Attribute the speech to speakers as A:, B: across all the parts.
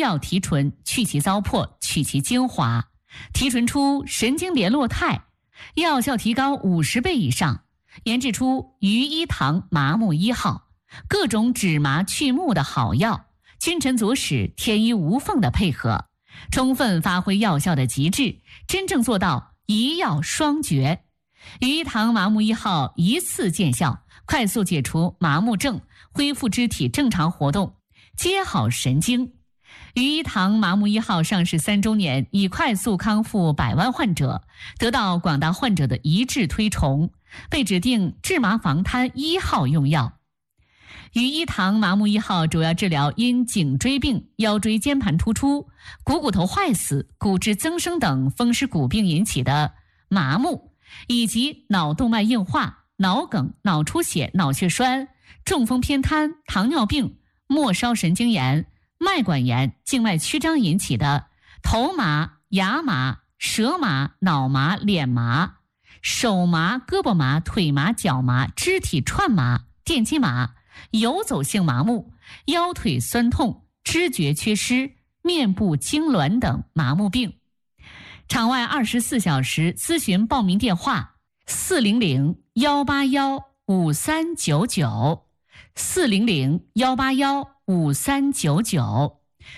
A: 药提纯，去其糟粕，去其精华，提纯出神经联络肽，药效提高50倍以上，研制出于一堂麻木1号，各种止麻去目的好药，君臣佐使，天衣无缝的配合，充分发挥药效的极致，真正做到一药双绝。于一堂麻木1号一次见效，快速解除麻木症，恢复肢体正常活动，接好神经。于一堂麻木1号上市3周年，已快速康复100万患者，得到广大患者的一致推崇，被指定治麻防瘫1号用药。于一堂麻木1号主要治疗因颈椎病、腰椎间盘突出、股头坏死、骨质增生等风湿骨病引起的麻木，以及脑动脉硬化、脑梗、脑出血、脑血栓、中风偏瘫、糖尿病、末梢神经炎、脉管炎、静脉曲张引起的头麻、牙麻、舌麻、脑麻、脸麻、手麻、胳膊麻、腿麻、脚麻、肢体串麻、电击麻、游走性麻木、腰腿酸痛、知觉缺失、面部痉挛等麻木病。场外24小时咨询报名电话400-181-5399 400-181-5399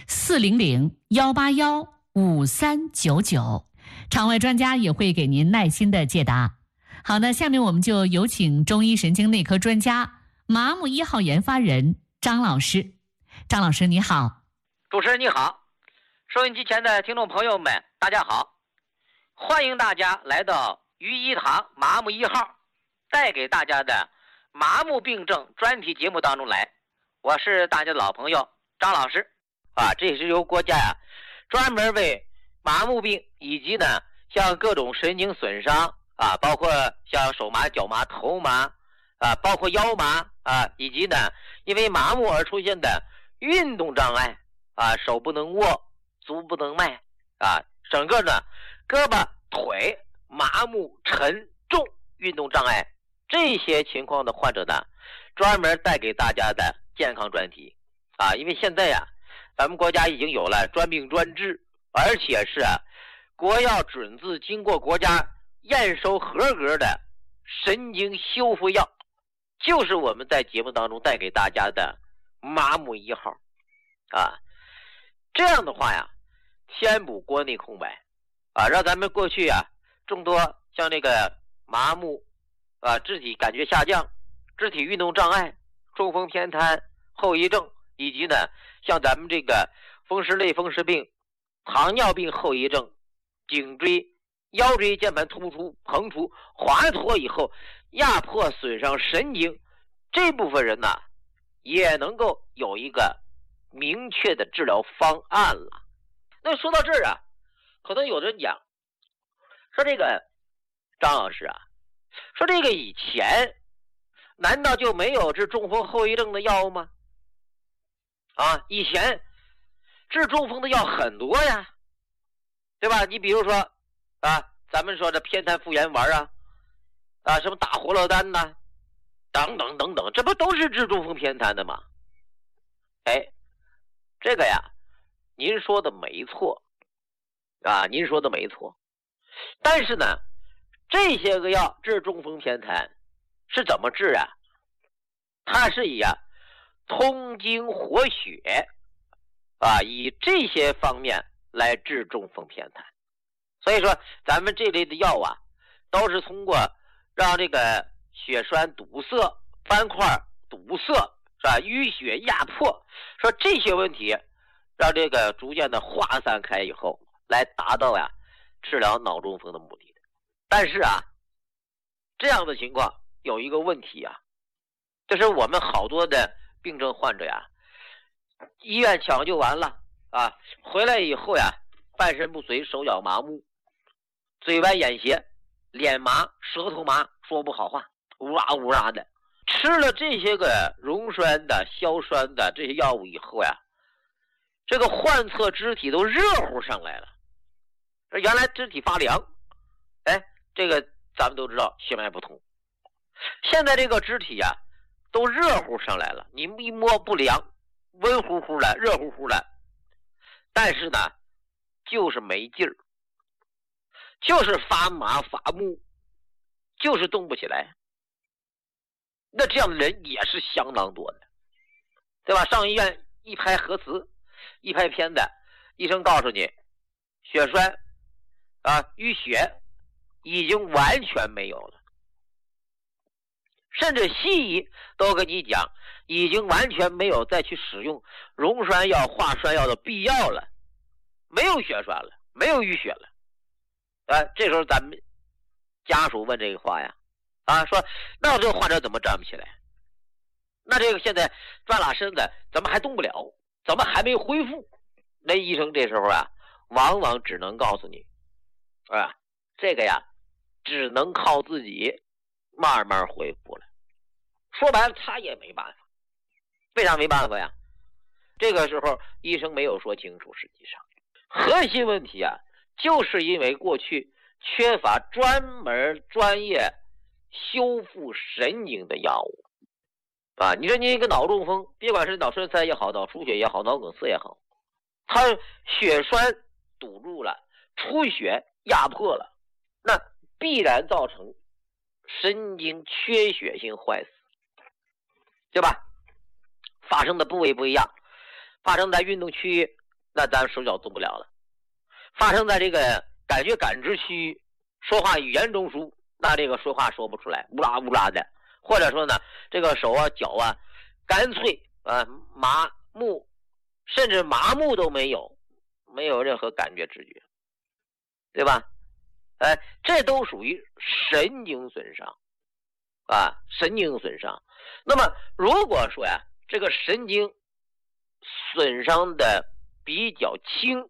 A: 400-181-5399，场外专家也会给您耐心的解答。好的，下面我们就有请中医神经内科专家、麻木1号研发人张老师。张老师你好。
B: 主持人你好，收音机前的听众朋友们大家好，欢迎大家来到于一堂麻木1号带给大家的麻木病症专题节目当中来。我是大家的老朋友张老师啊，这是由国家专门为麻木病以及呢像各种神经损伤啊，包括像手麻、脚麻、头麻啊，包括腰麻啊，以及呢因为麻木而出现的运动障碍啊，手不能握，足不能迈啊，整个呢胳膊腿麻木沉重运动障碍这些情况的患者呢，专门带给大家的健康专题啊。因为现在咱们国家已经有了专病专治，而且是国药准字经过国家验收合格的神经修复药，就是我们在节目当中带给大家的麻木1号啊。这样的话填补国内空白啊，让咱们过去众多像这个麻木肢体感觉下降、肢体运动障碍、中风偏瘫后遗症，以及呢像咱们这个风湿类风湿病、糖尿病后遗症、颈椎、腰椎间盘突出、膨出、滑脱以后压迫损伤神经，这部分人也能够有一个明确的治疗方案了。那说到这儿可能有人讲说，这个张老师说这个以前难道就没有治中风后遗症的药吗？以前治中风的药很多呀，对吧？你比如说咱们说这偏瘫复原丸什么打活络丹等等等等，这不都是治中风偏瘫的吗？这个您说的没错您说的没错。但是呢，这些个药治中风偏瘫是怎么治它是以通经活血以这些方面来治中风偏瘫。所以说咱们这类的药都是通过让这个血栓堵塞、斑块堵塞是吧，淤血压迫，说这些问题让这个逐渐的化散开以后，来达到治疗脑中风的目的。但是这样的情况有一个问题就是我们好多的病症患者医院抢救完了回来以后半身不遂，手脚麻木，嘴歪眼斜，脸麻，舌头麻，说不好话，呜啦呜啦的。吃了这些个溶栓的、消栓的这些药物以后这个患侧肢体都热乎上来了。原来肢体发凉，这个咱们都知道血脉不通。现在这个肢体都热乎上来了，你一摸不凉，温乎乎的，热乎乎的。 但是呢，就是没劲儿，就是发麻发木，就是动不起来。那这样的人也是相当多的，对吧？上医院一拍核磁，一拍片子，医生告诉你，血栓淤血已经完全没有了，甚至西医都跟你讲，已经完全没有再去使用溶栓药、化栓药的必要了，没有血栓了，没有淤血了。这时候咱们家属问这个话呀，说那我这个患者怎么站不起来？那这个现在转拉身子怎么还动不了？怎么还没恢复？那医生这时候往往只能告诉你，这个呀，只能靠自己慢慢恢复了。说白了，他也没办法。为啥没办法呀？这个时候医生没有说清楚，实际上核心问题就是因为过去缺乏专门专业修复神经的药物你说你一个脑中风，别管是脑栓塞也好，脑出血也好，脑梗塞也好，它血栓堵住了，出血压迫了，那必然造成神经缺血性坏死，对吧？发生的部位不一样，发生在运动区域，那咱手脚动不了了；发生在这个感觉感知区域，说话语言中枢，那这个说话说不出来，乌拉乌拉的。或者说呢，这个手脚干脆麻木，甚至麻木都没有任何感觉知觉，对吧？这都属于神经损伤神经损伤。那么如果说这个神经损伤的比较轻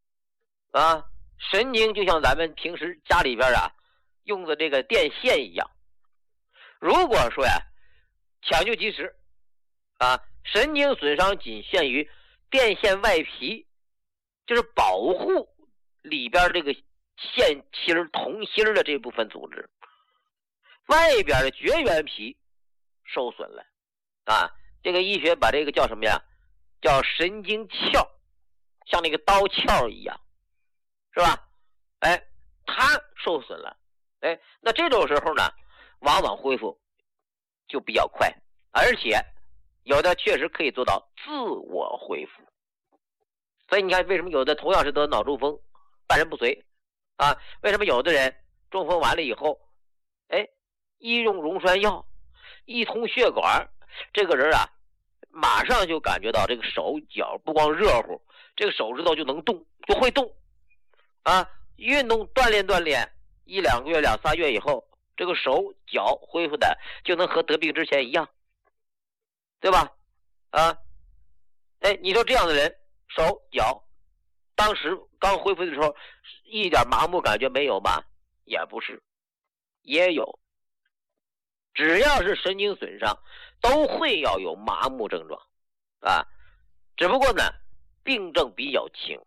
B: 神经就像咱们平时家里边用的这个电线一样，如果说抢救及时神经损伤仅限于电线外皮，就是保护里边这个线芯铜芯的这部分组织，外边的绝缘皮受损了这个医学把这个叫什么呀？叫神经鞘，像那个刀鞘一样，是吧？它受损了，那这种时候呢，往往恢复就比较快，而且有的确实可以做到自我恢复。所以你看，为什么有的同样是得脑中风，半身不遂为什么有的人中风完了以后，一用溶栓药，一通血管，这个人马上就感觉到这个手脚不光热乎，这个手指头就能动，就会动运动锻炼1-2个月、2-3月以后，这个手脚恢复的就能和得病之前一样，对吧？你说这样的人手脚当时刚恢复的时候一点麻木感觉没有吗？也不是，也有。只要是神经损伤都会要有麻木症状只不过呢病症比较轻，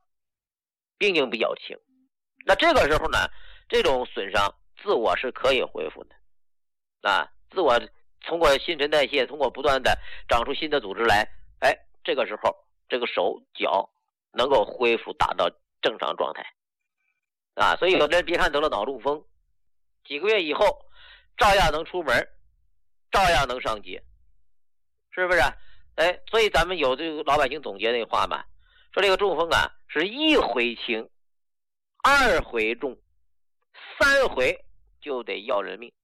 B: 那这个时候呢，这种损伤自我是可以恢复的自我通过新陈代谢，通过不断的长出新的组织来，这个时候这个手脚能够恢复达到正常状态所以有的人别看得了脑中风，几个月以后照样能出门，照样能上街，是不是？所以咱们有这个老百姓总结那话嘛，说这个中风是1回轻，2回重，3回就得要人命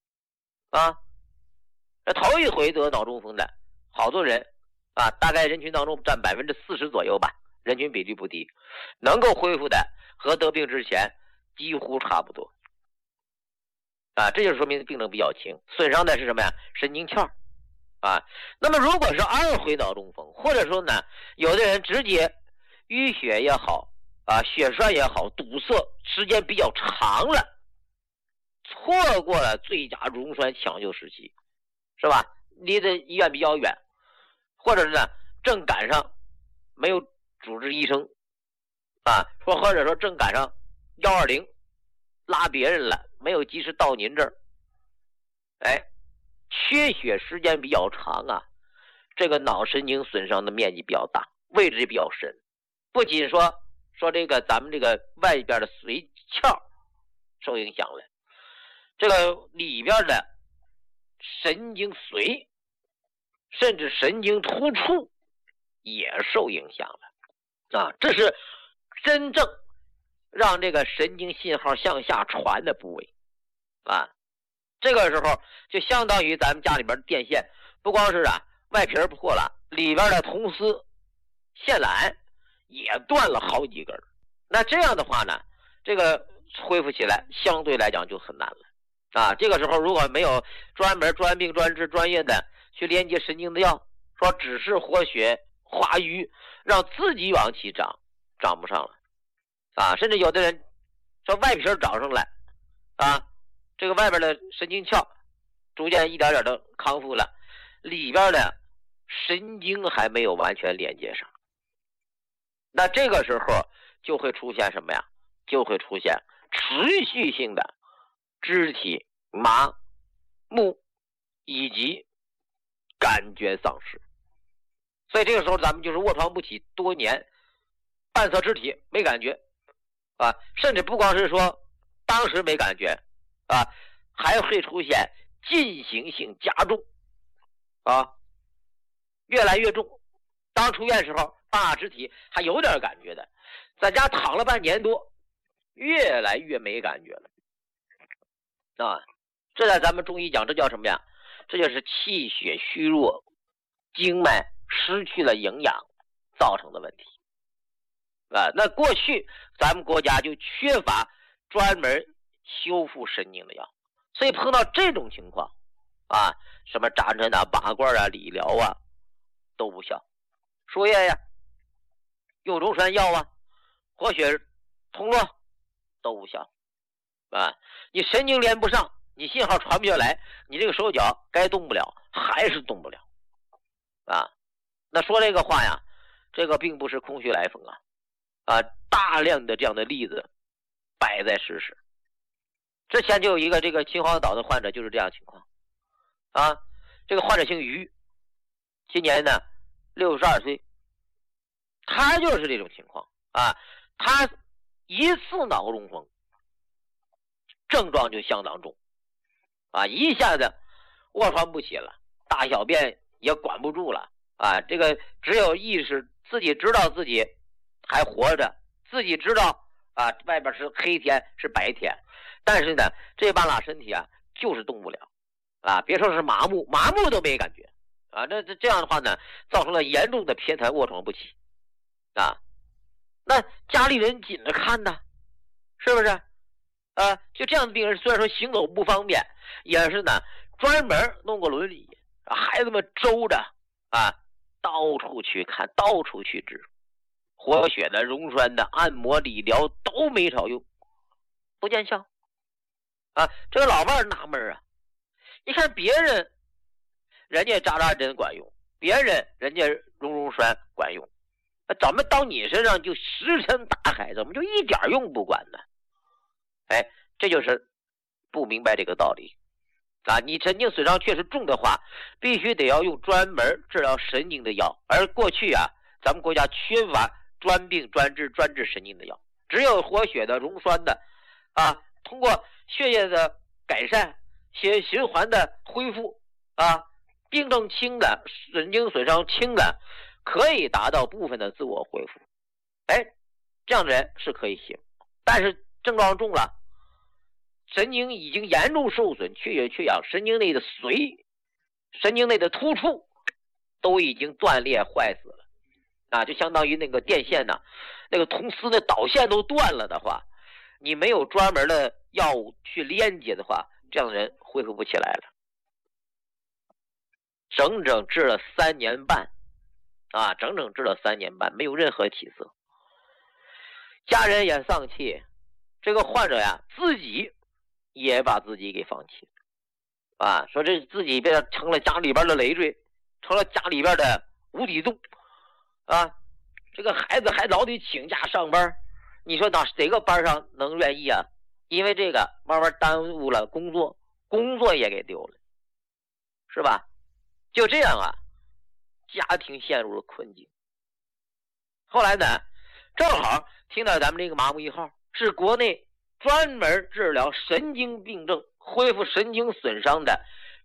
B: 这头一回得脑中风的好多人大概人群当中占40%左右吧，人群比例不低，能够恢复的和得病之前几乎差不多这就说明病症比较轻，损伤的是什么呀？神经鞘那么如果是2回脑中风，或者说呢有的人直接淤血也好血栓也好，堵塞时间比较长了，错过了最佳溶栓抢救时期，是吧？离的医院比较远，或者是呢正赶上没有主治医生或者说正赶上120拉别人了，没有及时到您这儿缺血时间比较长这个脑神经损伤的面积比较大，位置也比较深不仅说这个咱们这个外边的髓鞘受影响了，这个里边的神经髓甚至神经突触也受影响了啊！这是真正让这个神经信号向下传的部位啊。这个时候就相当于咱们家里边的电线，不光是外皮破了，里边的铜丝线缆也断了好几根。那这样的话呢，这个恢复起来相对来讲就很难了啊。这个时候如果没有专门专病专治专业的去连接神经的药，说只是活血化瘀，让自己往起长不上了啊。甚至有的人说外皮长上来啊，这个外边的神经鞘逐渐一点点的康复了，里边的神经还没有完全连接上。那这个时候就会出现什么呀？就会出现持续性的肢体麻木以及感觉丧失。所以这个时候咱们就是卧床不起多年，半侧肢体没感觉啊，甚至不光是说当时没感觉啊，还会出现进行性加重啊，越来越重。当出院时候半拉肢体还有点感觉的，在家躺了半年多，越来越没感觉了啊。这在咱们中医讲，这叫什么呀？这就是气血虚弱，经脉失去了营养造成的问题啊。那过去咱们国家就缺乏专门修复神经的药，所以碰到这种情况啊，什么扎针啊、拔罐啊、理疗啊都无效，输液呀、用溶栓药啊、活血通络都无效啊。你神经连不上，你信号传不下来，你这个手脚该动不了还是动不了啊。那说这个话呀，这个并不是空穴来风啊，大量的这样的例子摆在事实。之前就有一个这个秦皇岛的患者就是这样情况啊。这个患者姓于，今年呢62岁，他就是这种情况啊。他一次脑中风症状就相当重啊，一下子卧床不起了，大小便也管不住了啊。这个只有意识，自己知道自己还活着，自己知道啊外边是黑天是白天，但是呢这半拉身体啊就是动不了啊。别说是麻木都没感觉啊。这样的话呢，造成了严重的偏瘫卧床不起啊。那家里人紧着看呢，是不是啊？就这样的病人虽然说行走不方便，也是呢专门弄个轮椅，孩子们周着啊，到处去看，到处去治，活血的、溶栓的、按摩、理疗都没少用，不见效啊。这个老伴纳闷啊，你看别人人家扎针管用，别人人家溶栓管用，怎么到你身上就石沉大海，怎么就一点用不管呢？哎，这就是不明白这个道理啊。你神经损伤确实重的话，必须得要用专门治疗神经的药，而过去啊咱们国家缺乏专病专治专治神经的药，只有活血的、溶栓的啊，通过血液的改善、血液循环的恢复啊，病症轻的、神经损伤轻的，可以达到部分的自我恢复。哎，这样的人是可以行，但是症状重了，神经已经严重受损，缺血缺氧，神经内的髓、神经内的突触都已经断裂坏死了啊，就相当于那个电线呢，那个铜丝的导线都断了的话，你没有专门的药物去连接的话，这样的人恢复不起来了。整整治了3年半啊，整整治了3年半，没有任何起色，家人也丧气，这个患者呀自己也把自己给放弃啊，说这自己变成了家里边的累赘，成了家里边的无底洞啊。这个孩子还老得请假上班，你说哪个班上能愿意啊？因为这个慢慢耽误了工作也给丢了，是吧？就这样啊，家庭陷入了困境。后来呢， 正好听到咱们这个麻木1号是国内专门治疗神经病症、恢复神经损伤的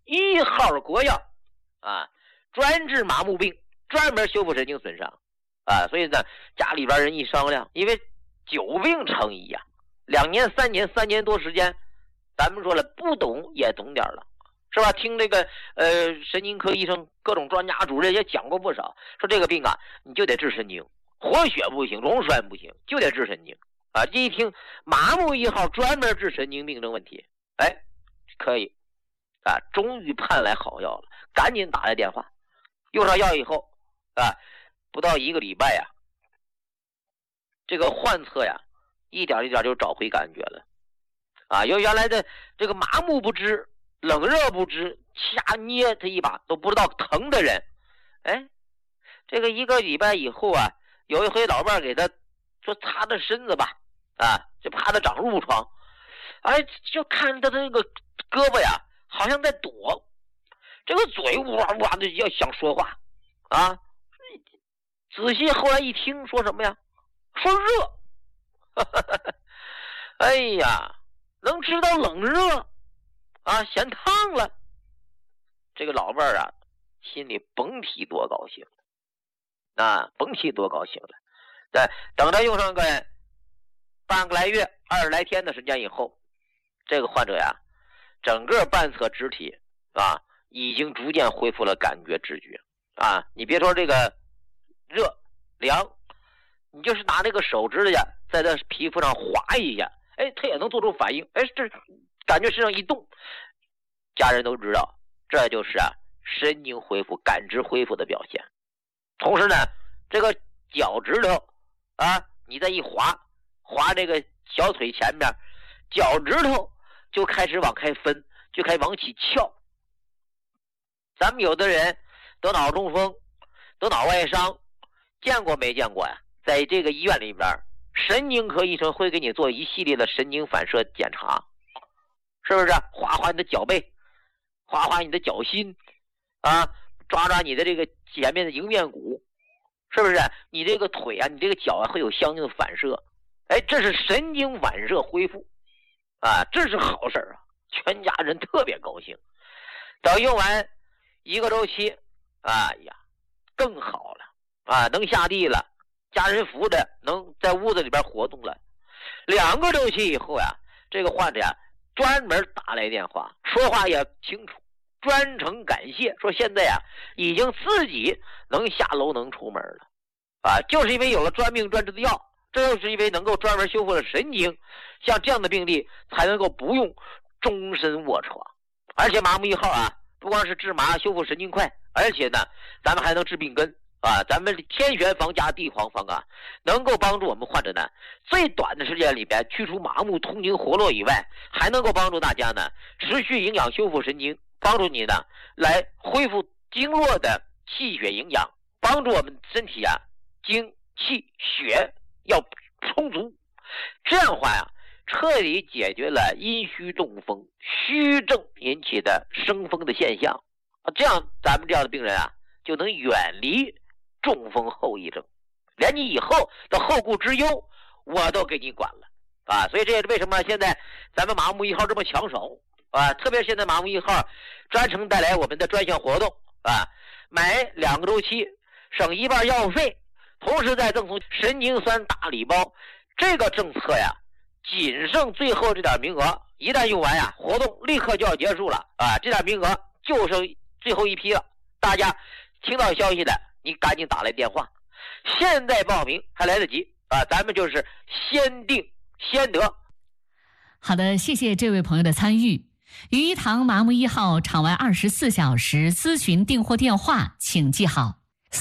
B: 1号国药啊，专治麻木病，专门修复神经损伤啊。所以呢，家里边人一商量，因为久病成医呀，2年、3年、3年多时间，咱们说了不懂也懂点了，是吧？听这个神经科医生各种专家主任也讲过不少，说这个病啊，你就得治神经，活血不行，溶栓不行，就得治神经啊。这一听麻木1号专门治神经病症问题，哎，可以啊，终于盼来好药了，赶紧打来电话，用上药以后啊，不到1个礼拜呀，这个患侧呀，一点一点就找回感觉了啊。由原来的这个麻木不知、冷热不知、掐捏他一把都不知道疼的人，哎，这个1个礼拜以后啊，有一回老伴给他说擦着身子吧，啊，就怕他长褥疮，哎，就看他的那个胳膊呀，好像在躲，这个嘴哇哇的要想说话啊。仔细后来一听，说什么呀？说热，哎呀，能知道冷热啊，嫌烫了。这个老伴儿啊，心里甭提多高兴了啊，甭提多高兴了。对，等他用上个半个来月、20来天的时间以后，这个患者呀，整个半侧肢体啊，已经逐渐恢复了感觉知觉啊。你别说这个热凉，你就是拿这个手指甲在他皮肤上划一下，哎，他也能做出反应，哎，这感觉身上一动，家人都知道，这就是啊神经恢复、感知恢复的表现。同时呢，这个脚趾头啊，你再一划这个小腿前面，脚趾头就开始往开分，就开始往起翘。咱们有的人得脑中风、得脑外伤，见过没见过呀？在这个医院里边，神经科医生会给你做一系列的神经反射检查，是不是？划你的脚背，划你的脚心啊，抓你的这个前面的迎面骨，是不是？你这个腿啊，你这个脚啊，会有相应的反射，哎，这是神经反射恢复啊，这是好事啊，全家人特别高兴。等用完1个周期，哎呀，更好了啊，能下地了，家人扶着能在屋子里边活动了。2个周期以后呀，这个患者呀专门打来电话，说话也清楚，专程感谢，说现在呀已经自己能下楼能出门了啊，就是因为有了专病专治的药，这就是因为能够专门修复了神经，像这样的病例才能够不用终身卧床。而且麻木1号啊，不光是治麻修复神经快，而且呢咱们还能治病根啊，咱们天旋方加地黄方啊，能够帮助我们患者呢最短的时间里边去除麻木、通经活络以外，还能够帮助大家呢持续营养修复神经，帮助你呢来恢复经络的气血营养，帮助我们身体啊精气血要充足，这样的话呀，彻底解决了阴虚中风、虚症引起的生风的现象啊，这样咱们这样的病人啊就能远离中风后遗症，连你以后的后顾之忧我都给你管了啊！所以这也是为什么现在咱们麻木1号这么抢手啊！特别现在麻木1号专程带来我们的专项活动啊，买2个周期省1半药费，同时再赠送神经酸大礼包。这个政策呀，仅剩最后这点名额，一旦用完呀，活动立刻就要结束了啊！这点名额就剩最后一批了，大家听到消息的，你赶紧打来电话，现在报名还来得及啊！咱们就是先定先得。
A: 好的，谢谢这位朋友的参与。于一堂麻木1号场外24小时咨询订货电话，请记好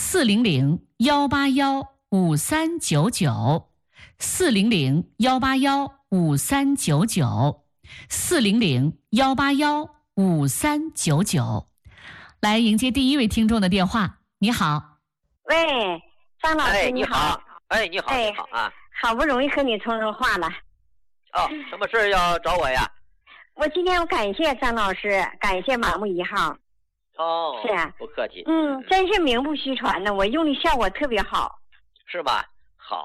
A: 400-181-5399 400-181-5399 400-181-5399。来迎接第一位听众的电话。你好，
C: 喂，张老师，
B: 你好。哎，你好，你好啊！
C: 好不容易和你通上话了。
B: 哦，什么事要找我呀？
C: 我今天感谢张老师，感谢麻木1号。
B: 哦，
C: 是啊，
B: 不客气。
C: 真是名不虚传的，我用的效果特别好。
B: 是吧？好。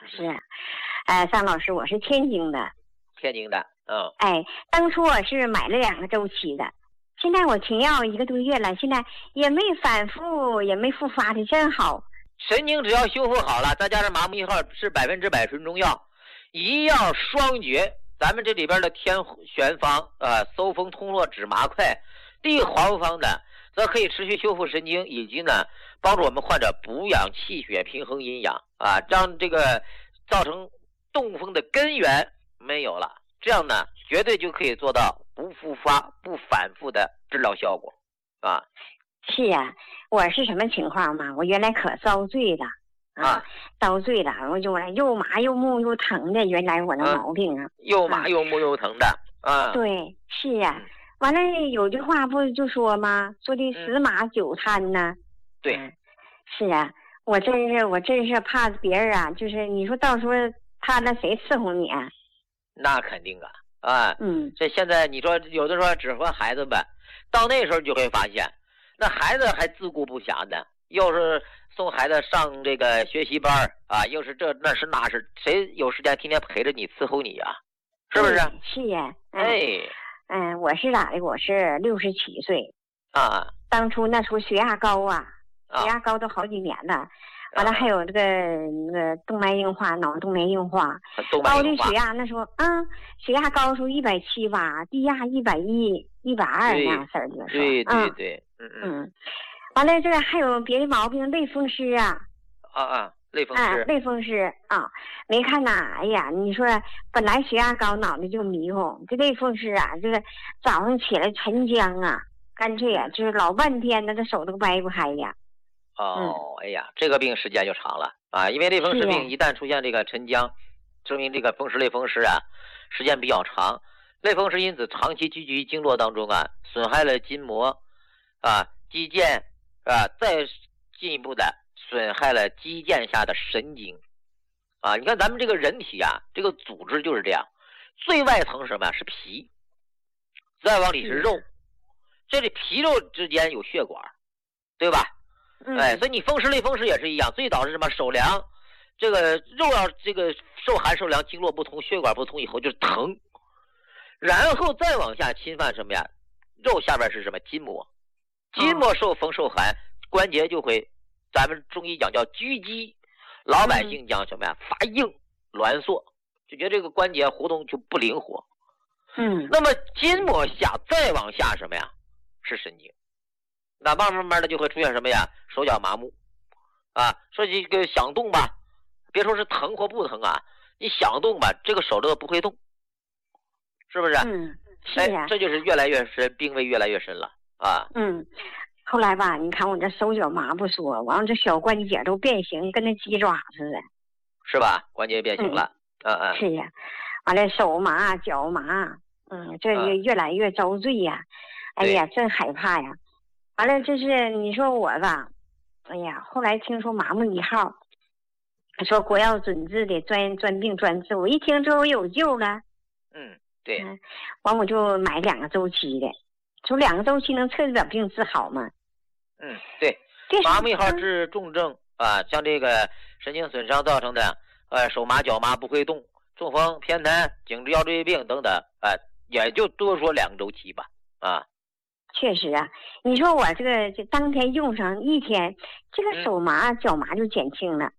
C: 是，张老师，我是天津的。
B: 天津的，
C: 当初我是买了2个周期的，现在我停药1个多月了，现在也没反复，也没复发的，真好。
B: 神经只要修复好了，再加上麻木1号是100%纯中药，一药双绝。咱们这里边的天旋方搜风通络止麻快，地黄方的则可以持续修复神经，以及呢帮助我们患者补养气血，平衡阴阳让这个造成中风的根源没有了，这样呢绝对就可以做到不复发不反复的治疗效果
C: 是呀，我是什么情况嘛？我原来可遭罪了遭罪了，我就又麻又木又疼的，原来我那毛病
B: 又麻又木又疼的
C: 对，是呀。完了有句话不就说吗？说的死马久瘫呢。
B: 对，
C: 是啊，我真是怕别人就是你说到时候他那谁伺候你
B: 那肯定这现在你说有的时候指挥孩子们，到那时候就会发现，那孩子还自顾不暇呢，又是送孩子上这个学习班又是这那是那是，谁有时间天天陪着你伺候你是不是？
C: 是呀，我是咋的？我是67岁当初那时候血压高血压高都好几年了，完了还有这个那个动脉硬化，脑动脉硬化，高的血压那时候血压高的时候170吧，低压110、120那样式儿的。
B: 对，
C: 完了这个还有别的毛病，类风湿
B: 类风湿，
C: 类风湿没看哎呀，你说本来血压高，脑袋就迷糊，这类风湿这个早上起来沉僵干脆就是老半天这手都掰不开呀。
B: 哎呀，这个病时间就长了因为类风湿病一旦出现这个沉僵，证明这个风湿类风湿时间比较长，类风湿因此长期聚集于经络当中损害了筋膜肌腱再进一步的损害了肌腱下的神经你看咱们这个人体这个组织就是这样，最外层是什么是皮，再往里是肉，这里皮肉之间有血管，对吧？所以你风湿类风湿也是一样，最早是什么手凉，这个肉要这个受寒受凉，经络不通，血管不通以后就是疼，然后再往下侵犯什么呀？肉下边是什么？筋膜，筋膜受风受寒，关节就会，咱们中医讲叫拘肌，老百姓讲什么呀？发硬挛缩，就觉得这个关节活动就不灵活。那么筋膜下再往下什么呀？是神经。那慢慢的就会出现什么呀？手脚麻木说这个想动吧，别说是疼或不疼你想动吧，这个手都不会动，是不是？
C: 是
B: 这就是越来越深，病位越来越深了
C: 后来吧，你看我这手脚麻不说，完了这小关节都变形，跟那鸡爪似的，
B: 是吧？关节变形了
C: 是呀，完了手麻脚麻这越来越遭罪哎呀真害怕呀。完了这是你说我吧，哎呀后来听说麻木1号说国药准治的专病专治，我一听之后有救了
B: 对
C: 完我就买2个周期的，说2个周期能彻底把病治好吗？
B: 对，麻木1号治重症像这个神经损伤造成的手麻脚麻不会动，中风偏瘫颈椎腰椎病等等也就多说2个周期吧
C: 确实你说我这个就当天用上1天，这个手麻脚麻就减轻了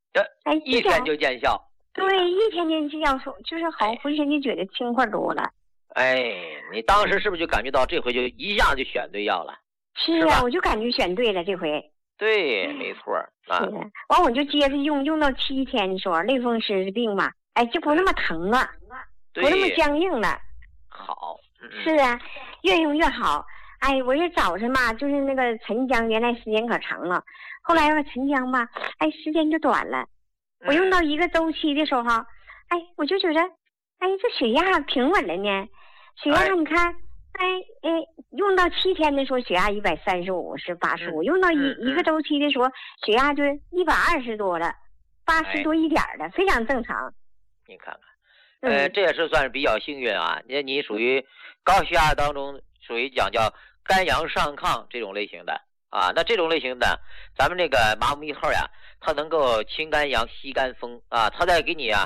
B: 1天就见效。
C: 对，1天就见效，就是好像浑身就觉得轻快多了。
B: 你当时是不是就感觉到这回就一下就选对药了？
C: 是我就感觉选对了这回。
B: 对，没错
C: 是的，完我就接着用到7天的时候，类风湿的病吧就不那么疼了，不那么僵硬了。
B: 好
C: 是越用越好。我这早晨嘛，就是那个沉僵，原来时间可长了，后来沉僵吧时间就短了。我用到1个周期的时候我就觉得这血压平稳了呢，血压你看用到7天的时候血压135是85，用到一个周期的时候血压就120多了，80多一点的，非常正常。
B: 你看看这也是算是比较幸运你属于高血压当中属于讲叫肝阳上亢这种类型的那这种类型的咱们这个麻木1号它能够清肝阳、息肝风啊，它在给你啊